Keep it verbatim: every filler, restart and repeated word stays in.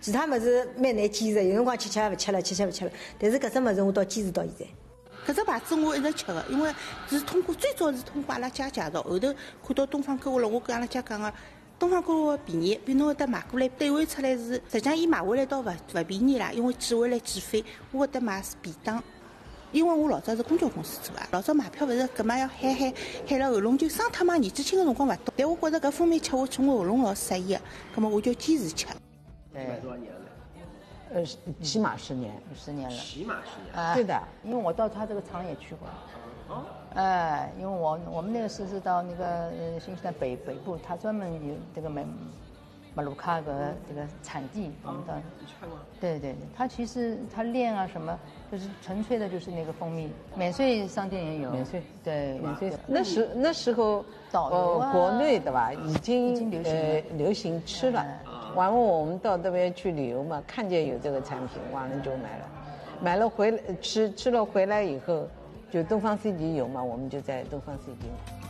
其他物事蛮难坚持，有辰光吃吃也勿吃了，吃吃勿吃了。但是搿只物事我倒坚持到现在。 搿只牌子我一直吃个，因为是通过最早是通过阿拉姐介绍，后头看到东方购物了，我跟阿拉姐讲个，东方购物便宜，比侬搿搭买过来兑换出来是，实际上伊买回来倒勿勿便宜啦，因为寄回来寄费，我搿搭买是便当。因为我老早是公交公司做啊，老早买票勿是搿么要喊喊喊了喉咙就伤脱嘛，年纪轻个辰光勿懂，但我觉着搿方面吃下去我喉咙老适意个，搿么我就坚持吃。 对， 多少年了？ 呃，起码十年， 十年了。 起码十年。 啊， 对的， 因为我到他这个厂也去过。 哦。 哎，因为我我们那个是是到那个呃新西兰北北部，他专门有这个马马鲁卡个这个产地，我们到。 你去看过？ 对对对，他其实他炼啊什么，就是纯粹的就是那个蜂蜜，免税商店也有。 免税， 对， 免税。那时那时候， 导游啊， 国内的吧，已经已经流行呃流行吃了。完了，我们到那边去旅游嘛，看见有这个产品，完了就买了，买了回来吃，吃了回来以后，就东方 C D 有嘛，我们就在东方 C D 买。